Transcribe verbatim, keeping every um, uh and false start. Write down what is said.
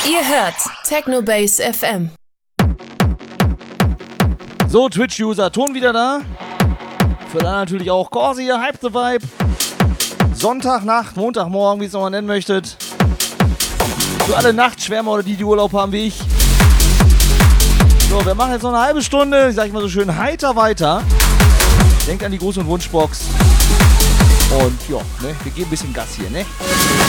Ihr hört Technobase F M. So, Twitch-User, Ton wieder da. Für dann natürlich auch Corsi, Hype the Vibe. Sonntagnacht, Montagmorgen, wie es nochmal nennen möchtet. Für alle Nachtschwärmer oder die, die Urlaub haben wie ich. So, wir machen jetzt noch eine halbe Stunde, ich sag mal so schön, heiter weiter. Denkt an die Gruß- und Wunschbox. Und ja, ne, wir geben ein bisschen Gas hier, ne?